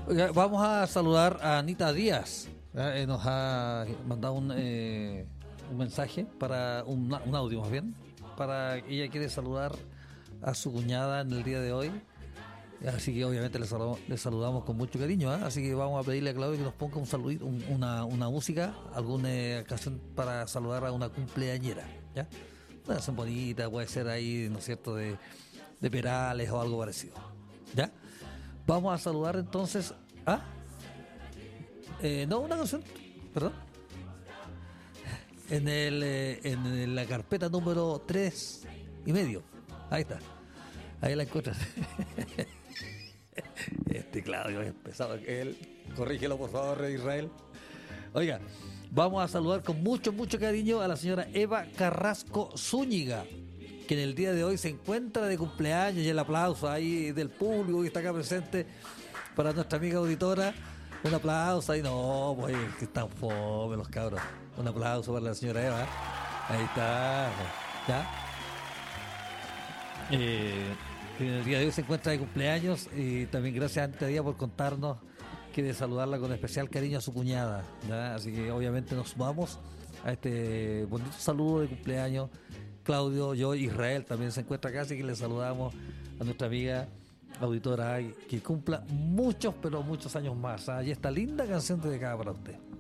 Oiga, vamos a saludar a Anita Díaz. Nos ha mandado un mensaje para un audio más bien, para ella quiere saludar a su cuñada en el día de hoy. Así que obviamente le saludamos con mucho cariño, ¿eh? Así que vamos a pedirle a Claudio que nos ponga un saludito, una música, alguna canción para saludar a una cumpleañera, ¿ya? Una canción bonita, puede ser ahí, ¿no es cierto?, de Perales o algo parecido, ¿ya? Vamos a saludar entonces a... no, una canción, perdón. En la carpeta número 3 y medio. Ahí está. Ahí la encuentras. Claudio es pesado. Él, corrígelo por favor, Israel. Oiga, vamos a saludar con mucho, mucho cariño a la señora Eva Carrasco Zúñiga, que en el día de hoy se encuentra de cumpleaños, y el aplauso ahí del público que está acá presente para nuestra amiga auditora. Un aplauso ahí, no, pues que están fome los cabros. Un aplauso para la señora Eva. Ahí está, ¿ya? En el día de hoy se encuentra de cumpleaños y también gracias a Anita Díaz por contarnos, quiere saludarla con especial cariño a su cuñada, ¿ya? Así que obviamente nos sumamos a este bonito saludo de cumpleaños. Claudio, yo, Israel también se encuentra acá, así que le saludamos a nuestra amiga auditora que cumpla muchos, pero muchos años más, ¿eh? Y esta linda canción dedicada para usted.